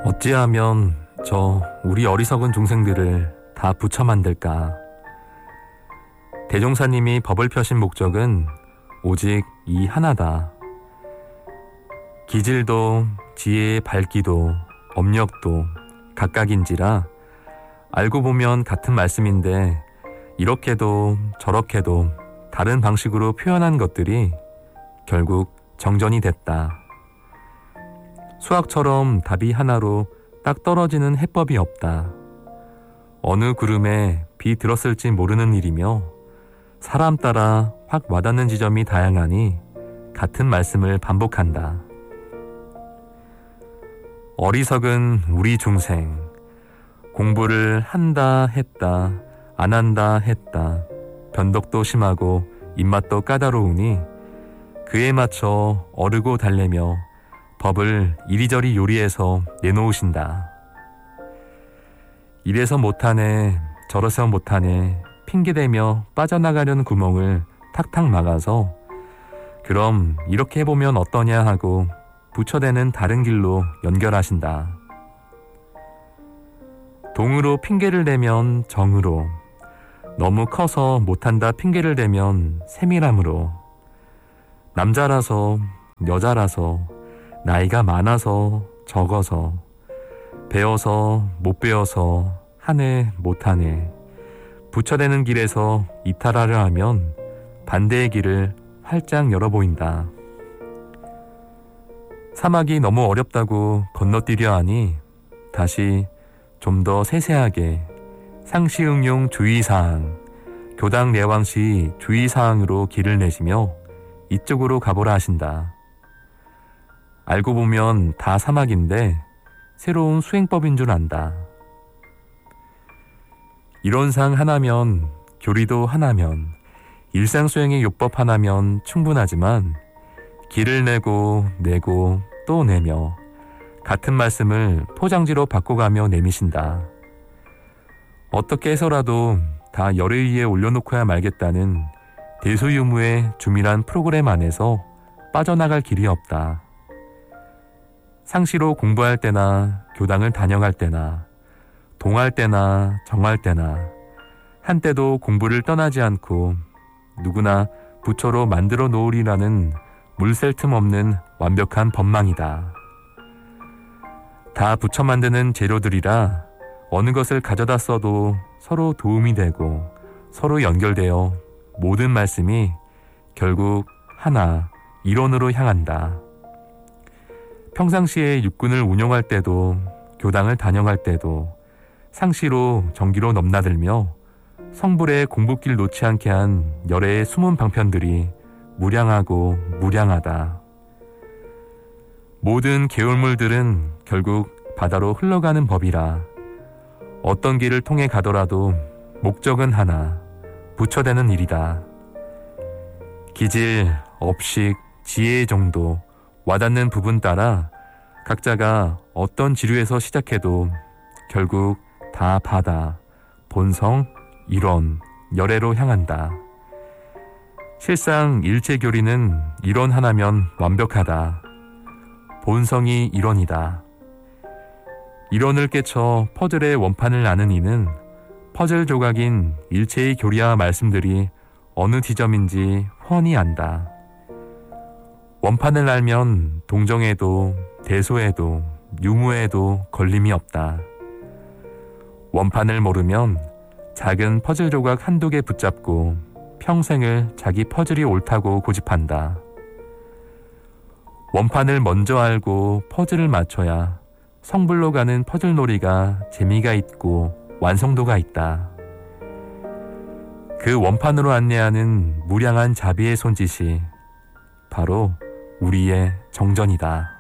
어찌하면 우리 어리석은 중생들을 다 부처 만들까? 대종사님이 법을 펴신 목적은 오직 이 하나다. 기질도 지혜의 밝기도 업력도 각각인지라 알고 보면 같은 말씀인데 이렇게도 저렇게도 다른 방식으로 표현한 것들이 결국 정전이 됐다. 수학처럼 답이 하나로 딱 떨어지는 해법이 없다. 어느 구름에 비 들었을지 모르는 일이며 사람 따라 확 와닿는 지점이 다양하니 같은 말씀을 반복한다. 어리석은 우리 중생, 공부를 한다 했다 안 한다 했다 변덕도 심하고 입맛도 까다로우니 그에 맞춰 어르고 달래며 법을 이리저리 요리해서 내놓으신다. 이래서 못하네 저래서 못하네 핑계대며 빠져나가려는 구멍을 탁탁 막아서 그럼 이렇게 해보면 어떠냐 하고 부처되는 다른 길로 연결하신다. 동으로 핑계를 대면 정으로, 너무 커서 못한다 핑계를 대면 세밀함으로, 남자라서 여자라서 나이가 많아서 적어서 배워서 못 배워서 하네 못하네 부처되는 길에서 이탈하려 하면 반대의 길을 활짝 열어보인다. 사막이 너무 어렵다고 건너뛰려 하니 다시 좀 더 세세하게 상시응용 주의사항, 교당 내왕시 주의사항으로 길을 내시며 이쪽으로 가보라 하신다. 알고 보면 다 사막인데 새로운 수행법인 줄 안다. 이론상 하나면, 교리도 하나면, 일상수행의 요법 하나면 충분하지만 길을 내고 또 내며 같은 말씀을 포장지로 바꿔가며 내미신다. 어떻게 해서라도 다 열의 위에 올려놓고야 말겠다는 대소유무의 주밀한 프로그램 안에서 빠져나갈 길이 없다. 상시로 공부할 때나 교당을 단영할 때나 동할 때나 정할 때나 한때도 공부를 떠나지 않고 누구나 부처로 만들어 놓으리라는 물샐 틈 없는 완벽한 법망이다. 다 부처 만드는 재료들이라 어느 것을 가져다 써도 서로 도움이 되고 서로 연결되어 모든 말씀이 결국 하나, 이론으로 향한다. 평상시에 육군을 운용할 때도 교당을 단영할 때도 상시로 정기로 넘나들며 성불의 공부길 놓지 않게 한 열애의 숨은 방편들이 무량하고 무량하다. 모든 계울물들은 결국 바다로 흘러가는 법이라 어떤 길을 통해 가더라도 목적은 하나, 부처되는 일이다. 기질, 업식, 지혜의 정도, 와닿는 부분 따라 각자가 어떤 지류에서 시작해도 결국 다 바다, 본성, 이론, 열애로 향한다. 실상 일체교리는 이론 하나면 완벽하다. 본성이 이론이다. 이론을 깨쳐 퍼즐의 원판을 아는 이는 퍼즐 조각인 일체의 교리와 말씀들이 어느 지점인지 훤히 안다. 원판을 알면 동정에도 대소에도 유무에도 걸림이 없다. 원판을 모르면 작은 퍼즐 조각 한두 개 붙잡고 평생을 자기 퍼즐이 옳다고 고집한다. 원판을 먼저 알고 퍼즐을 맞춰야 성불로 가는 퍼즐놀이가 재미가 있고 완성도가 있다. 그 원판으로 안내하는 무량한 자비의 손짓이 바로 우리의 정전이다.